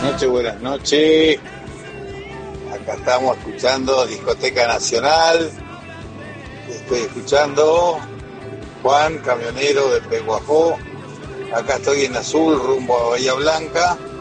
noches, buenas noches. Acá estamos escuchando Discoteca Nacional. Estoy escuchando Juan, camionero de Peguajó. Acá estoy en Azul, rumbo a Bahía Blanca.